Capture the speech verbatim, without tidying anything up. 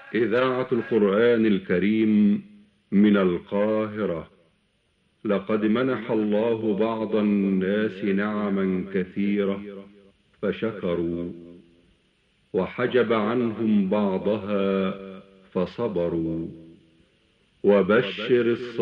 إذاعة القرآن الكريم من القاهرة. لقد منح الله بعض الناس نعما كثيرة فشكروا، وحجب عنهم بعضها فصبروا. وبشر الصابرين.